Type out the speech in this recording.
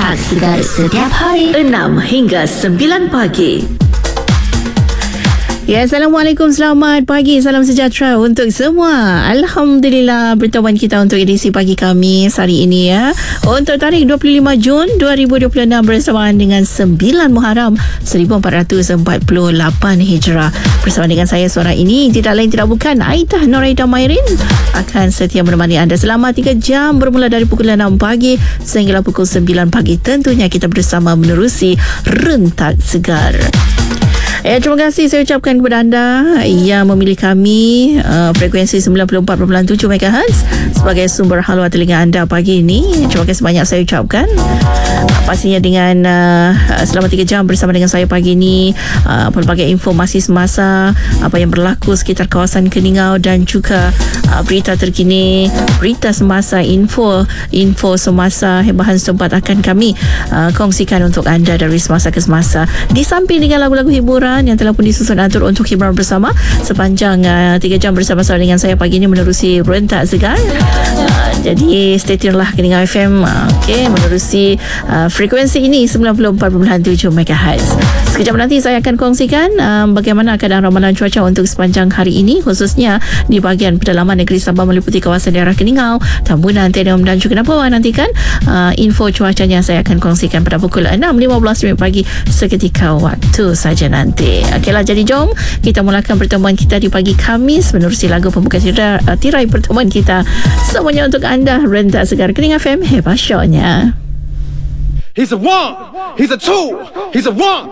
Rentak Segar setiap hari 6 hingga 9 pagi. Ya, Assalamualaikum, selamat pagi, salam sejahtera untuk semua. Alhamdulillah, pertemuan kita untuk edisi pagi Khamis hari ini ya. Untuk tarikh 25 Jun 2026 bersamaan dengan 9 Muharram 1448 Hijrah. Bersama dengan saya suara ini tidak lain tidak bukan Aidah Noraida Mairin akan setia menemani anda selama 3 jam bermula dari pukul 6 pagi sehingga pukul 9 pagi. Tentunya kita bersama menerusi Rentak Segar. Terima kasih saya ucapkan kepada anda yang memilih kami frekuensi 94.7 MHz sebagai sumber haluan telinga anda pagi ini. Terima kasih banyak saya ucapkan. Pastinya dengan selama 3 jam bersama dengan saya pagi ini, pelbagai informasi semasa apa yang berlaku sekitar kawasan Keningau dan juga berita terkini, berita semasa, info semasa bahan setempat akan kami kongsikan untuk anda dari semasa ke semasa. Di samping dengan lagu-lagu hiburan yang telah pun disusun atur untuk hiburan bersama sepanjang 3 jam bersama-sama dengan saya pagi ini menerusi Rentak Segar. Jadi stay tune lah Keningau FM menerusi frekuensi ini 94.7 MHz. Sekejap nanti saya akan kongsikan bagaimana keadaan ramalan cuaca untuk sepanjang hari ini, khususnya di bahagian pedalaman negeri Sabah meliputi kawasan daerah Keningau, Tambunan, Tenom dan juga Napua. Nantikan info cuacanya saya akan kongsikan pada pukul 6.15 pagi seketika waktu saja nanti. Okeylah, jadi jom kita mulakan pertemuan kita di pagi Khamis menerusi lagu pembuka tirai pertemuan kita. Semuanya untuk anda, Rentak Segar Keningau FM, hebat syoknya. He's a one, he's a two, he's a one.